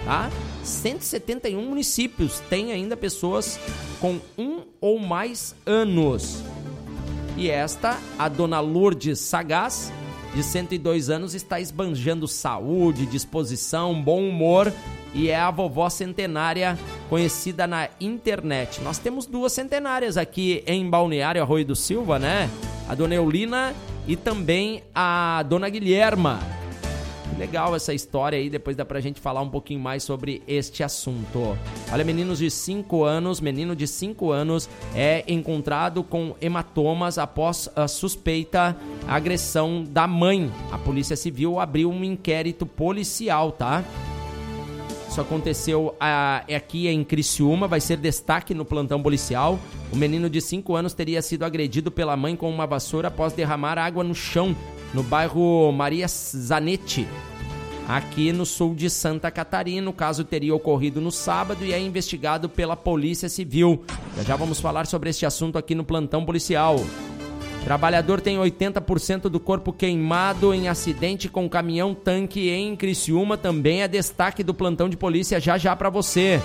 tá? 171 municípios têm ainda pessoas com 1 ou mais anos. E a dona Lourdes Sagaz, de 102 anos, está esbanjando saúde, disposição, bom humor e é a vovó centenária conhecida na internet. Nós temos 2 centenárias aqui em Balneário Arroio do Silva, né? A dona Eulina e também a dona Guilherma. Legal essa história aí, depois dá pra gente falar um pouquinho mais sobre este assunto. Olha, menino de 5 anos é encontrado com hematomas após a suspeita agressão da mãe. A Polícia Civil abriu um inquérito policial, tá? Isso aconteceu aqui em Criciúma, vai ser destaque no plantão policial. O menino de 5 anos teria sido agredido pela mãe com uma vassoura após derramar água no chão, no bairro Maria Zanetti, aqui no sul de Santa Catarina. O caso teria ocorrido no sábado e é investigado pela Polícia Civil. Já vamos falar sobre este assunto aqui no plantão policial. Trabalhador tem 80% do corpo queimado em acidente com caminhão-tanque em Criciúma. Também é destaque do plantão de polícia já para você.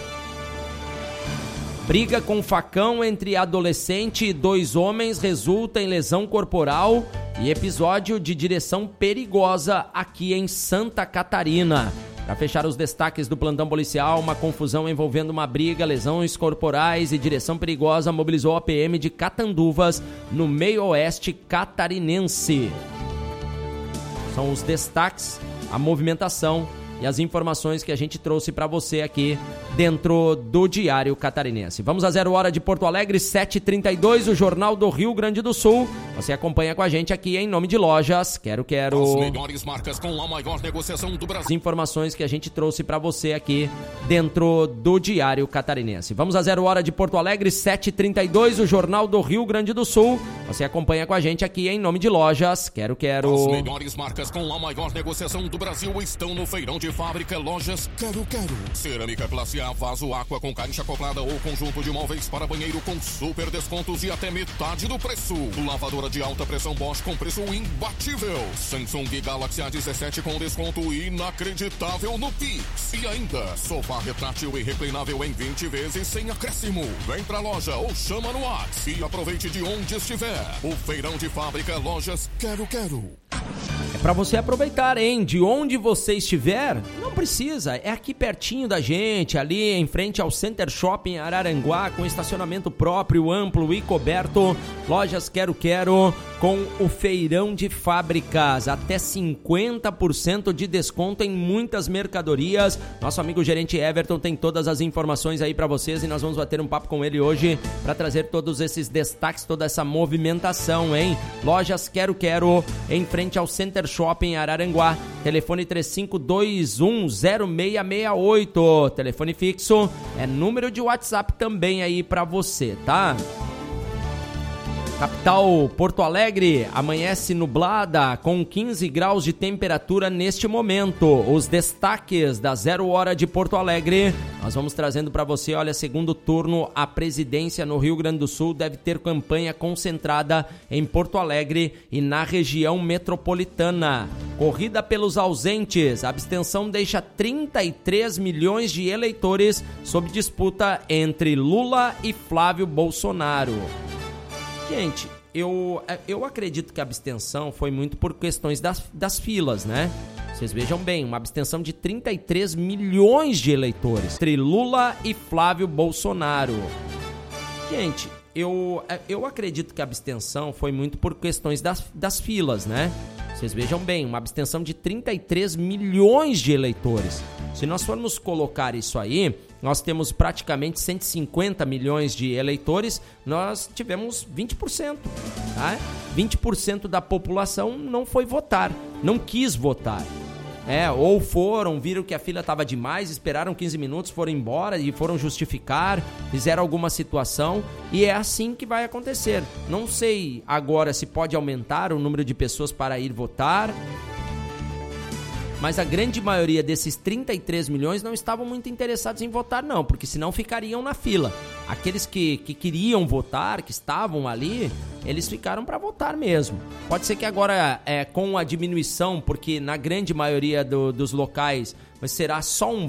Briga com facão entre adolescente e 2 homens resulta em lesão corporal e episódio de direção perigosa aqui em Santa Catarina. Para fechar os destaques do plantão policial, uma confusão envolvendo uma briga, lesões corporais e direção perigosa mobilizou a PM de Catanduvas, no meio-oeste catarinense. São os destaques, a movimentação e as informações que a gente trouxe para você aqui dentro do Diário Catarinense. Vamos a 0 hora de Porto Alegre, 7h32, o Jornal do Rio Grande do Sul. Você acompanha com a gente aqui em nome de Lojas Quero. As melhores marcas com a maior negociação do Brasil. As informações que a gente trouxe para você aqui dentro do Diário Catarinense. Vamos a 0 hora de Porto Alegre, 7h32, o Jornal do Rio Grande do Sul. Você acompanha com a gente aqui em nome de Lojas Quero. As melhores marcas com a maior negociação do Brasil estão no feirão de fábrica Lojas Quero. Cerâmica classe A, vaso aqua com caixa acoplada ou conjunto de móveis para banheiro com super descontos e até metade do preço. Lavadora de alta pressão Bosch com preço imbatível. Samsung Galaxy A17 com desconto inacreditável no Pix. E ainda, sofá retrátil e reclinável em 20 vezes sem acréscimo. Vem pra loja ou chama no WhatsApp e aproveite de onde estiver. O feirão de fábrica Lojas Quero. É pra você aproveitar, hein? De onde você estiver, não precisa. É aqui pertinho da gente, ali em frente ao Center Shopping Araranguá, com estacionamento próprio, amplo e coberto. Lojas Quero com o feirão de fábricas. Até 50% de desconto em muitas mercadorias. Nosso amigo gerente Everton tem todas as informações aí pra vocês e nós vamos bater um papo com ele hoje pra trazer todos esses destaques, toda essa movimentação, hein? Lojas Quero em frente ao Center Shopping Araranguá. Telefone 35210668. Telefone fixo é número de WhatsApp também aí pra você, tá? Capital Porto Alegre amanhece nublada com 15 graus de temperatura neste momento. Os destaques da 0 hora de Porto Alegre, nós vamos trazendo para você. Olha, segundo turno, a presidência no Rio Grande do Sul deve ter campanha concentrada em Porto Alegre e na região metropolitana. Corrida pelos ausentes, a abstenção deixa 33 milhões de eleitores sob disputa entre Lula e Flávio Bolsonaro. Gente, eu acredito que a abstenção foi muito por questões das filas, né? Vocês vejam bem, uma abstenção de 33 milhões de eleitores entre Lula e Flávio Bolsonaro. Gente, eu acredito que a abstenção foi muito por questões das filas, né? Vocês vejam bem, uma abstenção de 33 milhões de eleitores. Se nós formos colocar isso aí, nós temos praticamente 150 milhões de eleitores, nós tivemos 20%. Tá? 20% da população não foi votar, não quis votar. Ou viram que a fila estava demais, esperaram 15 minutos, foram embora e foram justificar, fizeram alguma situação e é assim que vai acontecer. Não sei agora se pode aumentar o número de pessoas para ir votar, mas a grande maioria desses 33 milhões não estavam muito interessados em votar não, porque senão ficariam na fila. Aqueles que queriam votar, que estavam ali, eles ficaram para votar mesmo. Pode ser que agora, com a diminuição, porque na grande maioria dos locais será só um